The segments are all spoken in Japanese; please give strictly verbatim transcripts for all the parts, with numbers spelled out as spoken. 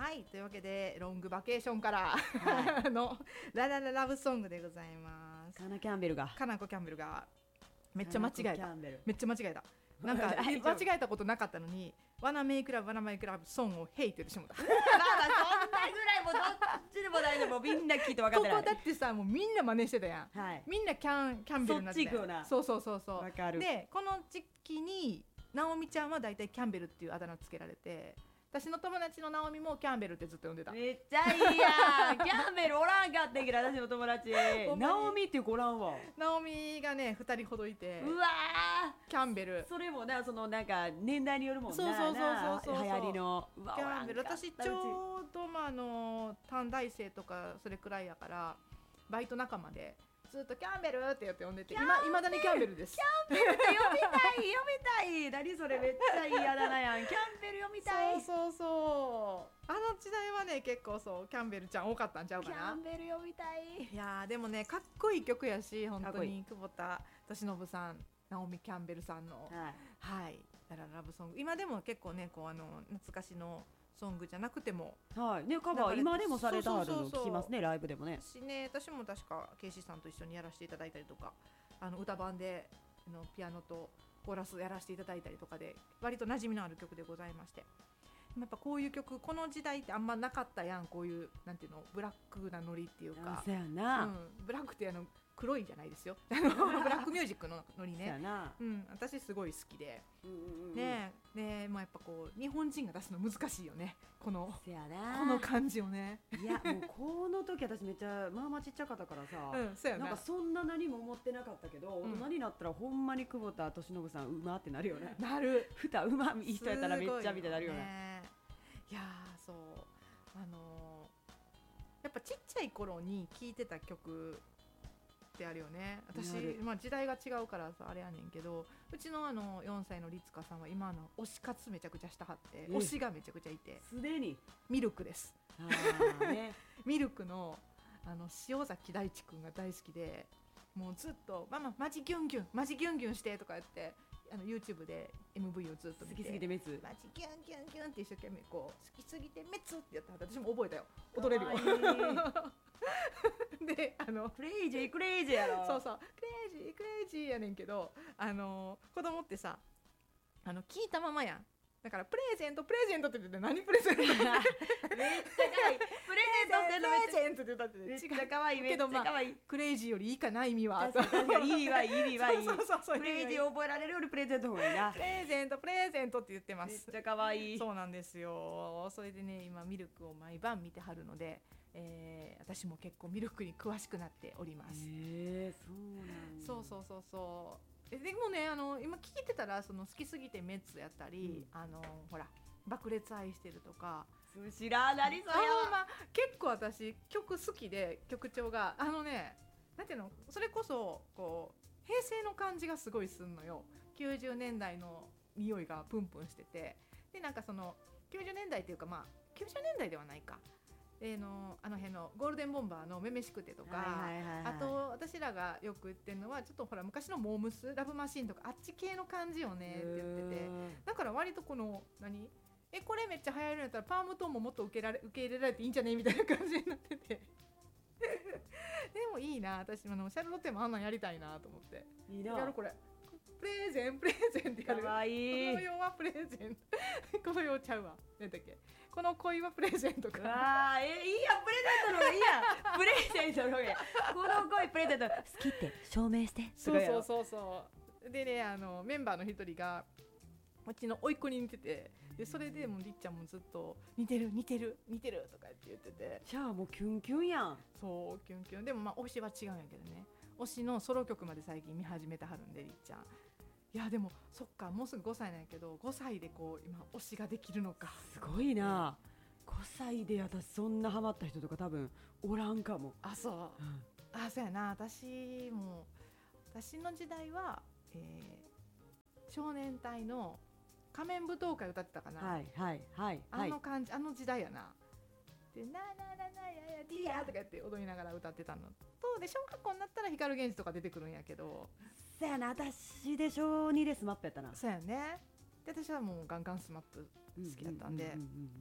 はい、というわけでロングバケーションから、はい、のララララブソングでございます。 カナキャンベルがカナコキャンベルがめっちゃ間違えためっちゃ間違えたなんか間違えたことなかったのにワナメイクラブワナメイクラブソンをヘイって言ってしまったまあまあそんなぐらいもうどっちでも大丈夫みんな聞いて分かってないここだってさもうみんな真似してたやん、はい、みんなキャンキャンベルになってたやん。そうそうそうそう。でこの時期にナオミちゃんはだいたいキャンベルっていうあだ名つけられて、私の友達のナオミもキャンベルってずっと呼んでた。 めっちゃいいやんキャンベルおらんかったけど私の友達ナオミっていう子おらんわ。 ナオミがねふたりほどいて、 うわキャンベルそれもなそのなんか年代によるもんな。 そうそうそうそうそう流行りのキャンベル。私ちょうどまああの短大生とかそれくらいやからバイト仲間でずっとキャンベルって言って呼んでて、いまだにキャンベルです。 キャンベルって呼びたい呼びたい何それめっちゃいいあだ名やんキャンベル読みたい。 そうそうそうあの時代はね結構そうキャンベルちゃん多かったんちゃうかな。 キャンベル読みたい。 いやでもねかっこいい曲やし本当に久保田利伸さんナオミキャンベルさんのはい、はい、ラララブソング今でも結構ねこうあの懐かしのソングじゃなくても、 はいね、カバー今でもされたあるの聞きますねライブでもね。 私ね私も確かケイシーさんと一緒にやらせていただいたりとかあの歌版であのピアノとコーラスやらせていただいたりとかで割と馴染みのある曲でございまして、やっぱこういう曲この時代ってあんまなかったやん。こういうなんていうのブラックなノリっていうか、 そうやな、 うん、ブラックってあの黒いじゃないですよブラックミュージックのノリね、うん、私すごい好きで、うんうんうん、ねえ、まあ、やっぱこう日本人が出すの難しいよねこのこの感じをね。 いやもうこの時私めっちゃまあまあちっちゃかったからさ、 うん、そうやな、 なんかそんな何も思ってなかったけど、うん、大人になったらほんまに久保田利伸さんうまってなるよね。 なる歌うまいい人やったらめっちゃ見てなるよね。 いやそうあのー、やっぱちっちゃい頃に聴いてた曲ってあるよね。私、まあ、時代が違うからさあれやねんけど、うちのあのよんさいの律香さんは今の推し活めちゃくちゃしたはって推しがめちゃくちゃいて、 すでにミルクです。あ、ね、ミルクのあの塩崎大地君が大好きで、もうずっとマママジギュンギュンマジギュンギュンしてとか言ってあの YouTube で エムブイ をずっと見て、 好きすぎてメツマジギュンギュンギュンって一生懸命こう好きすぎてメツってやったら私も覚えたよ。踊れるよであのクレイジークレイジーやろ。 そうそうクレイジークレイジーやねんけど、あの子供ってさあの聞いたままやん。だからプレゼントプレゼントって言って何プレゼントめっちゃ可愛いプレゼントってプレゼントって言ったってめっちゃ可愛いめっちゃ可愛い。 クレイジーよりいいかな意味は。 確かに意味はいい意味はいい。クレイジー覚えられるよりプレゼントの方がいいな。 プレゼントプレゼントって言ってます。 めっちゃ可愛い。そうなんですよ。それでね今ミルクを毎晩見てはるので、えー、私も結構ミルクに詳しくなっております。 へー、そうなんだ。 そうそうそうそう。でもねあの今聞いてたらその好きすぎてメッツやったり、うん、あのほら爆裂愛してるとか知らなりそうやわ、 まあ、結構私曲好きで曲調があのねなんていうのそれこそこう平成の感じがすごいすんのよ。きゅうじゅうねんだいの匂いがプンプンしてて、でなんかそのきゅうじゅうねんだいっていうかまあきゅうじゅうねんだいではないかえー、のあの辺のゴールデンボンバーのめめしくてとか、はいはいはいはい、あと私らがよく言ってるのはちょっとほら昔のモームスラブマシーンとかあっち系の感じよねって言ってて、だから割とこの何えこれめっちゃ流行るんやったらパームトーンももっと受けられ受け入れられていいんじゃねみたいな感じになっててでもいいな私あのシャルロッテもあんなんやりたいなと思って。いいなやるこれプレゼンプレゼンってやる。 かわいい。 この世はプレゼンこの世ちゃうわ何だっけこの恋はプレゼントか。 あーえいいやプレゼントの方がいいやプレゼントの方がいいやこの恋プレゼント好きって証明してそうそうそうそうでねあのメンバーの一人がうちの甥っ子に似てて、でそれでもうりっちゃんもずっと似てる似てる似てるとかって言ってて、 じゃあもうキュンキュンやん。 そうキュンキュンでもまあ推しは違うんやけどね、推しのソロ曲まで最近見始めたはるんでりっちゃん。いやでもそっかもうすぐごさいなんやけどごさいでこう今推しができるのかすごいな。ごさいで私そんなハマった人とか多分おらんかも。 あそう、うん、あそうやな。私も私の時代は、えー、少年隊の仮面舞踏会歌ってたかな。 はいはいはい、 あの感じ、はい、あの時代やな。でななななややディアとかやって踊りながら歌ってたのと、で小学校になったら光源氏とか出てくるんやけど、 そうやな。私で小にでスマップやったな。 そうやね。で私はもうガンガンスマップ好きだったんで、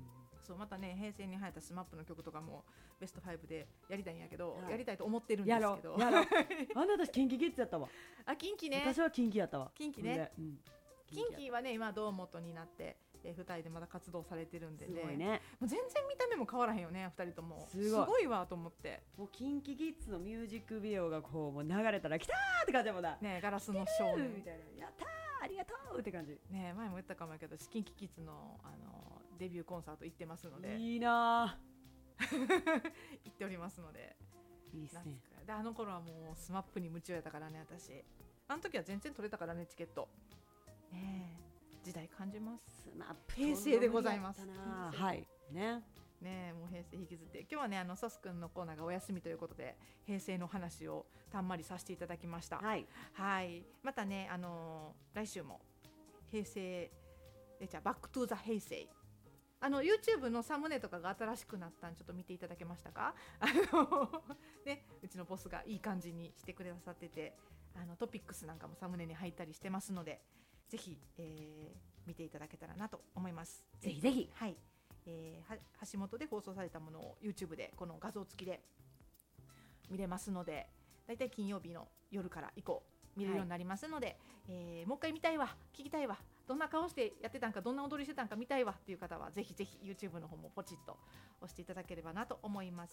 そうまたね平成に流行ったスマップの曲とかもベストファイブでやりたいんやけど、 はいやりたいと思ってるんでやろすけどうやろうあんな私キンキキッズやったわあ近畿ね私はキンキやったわ近畿ね、 うん、 近畿はね今堂本になってえー、ふたりでまだ活動されてるんでねすごいねもう全然見た目も変わらへんよねふたりともすごいすごいわと思ってもうキンキキッズのミュージックビデオがこうもう流れたら来たーって感じやもんなねガラスの少み年たいなやったーありがとうって感じね前も言ったかもやけどキンキキッズの、あのデビューコンサート行ってますのでいいな行っておりますのでーいいっすね懐かであの頃はもうスマップに夢中やったからね私あの時は全然取れたからねチケットねえ時代感じますスマップ平成でございますとんでもなかったなはいねねえもう平成引きずって今日はねあのソス君のコーナーがお休みということで平成の話をたんまりさせていただきましたはいはいまたねあのー来週も平成えじゃあバックトゥーザ平成あの YouTube のサムネとかが新しくなったんちょっと見ていただけましたかあのねうちのボスがいい感じにしてくださっててあのトピックスなんかもサムネに入ったりしてますのでぜひ、えー、見ていただけたらなと思います。 ぜひぜひはい、えー、は橋本で放送されたものを YouTube でこの画像付きで見れますので、だいたい金曜日の夜から以降見れるようになりますので、はいえー、もう一回見たいわ、聞きたいわ、どんな顔してやってたんか、どんな踊りしてたんか見たいわっていう方はぜひぜひ YouTube の方もポチッと押していただければなと思います。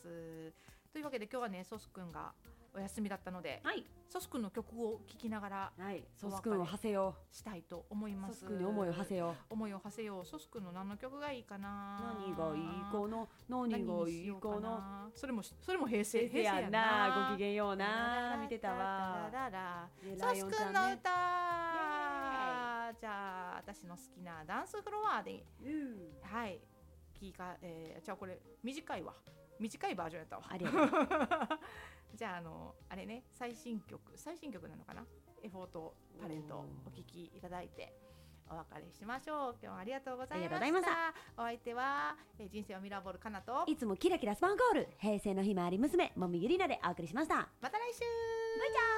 というわけで今日はねソスくんがお休みだったので、 はいソスくんの曲を聴きながらはいソスくんを馳せよしたいと思いうます。 ソスくんに思いを馳せよう思いを馳せよう。ソスくんの何の曲がいいかな。 何がいいかな何がいいかなそれもそれも平成平成やんなごきげんような見てたわソスくんの歌じゃあ私の好きなダンスフロアではい聞か、えー、じゃあこれ短いわ短いバージョンやったわありがとうじゃああのあれね最新曲最新曲なのかなエフォートタレントお聞きいただいてお別れしましょう。今日はありがとうございました。 ありがとうございましたお相手は、えー、人生をミラーボールかなといつもキラキラスパンコール平成のひまわり娘もみゆりなでお送りしました。 また来週バイチャー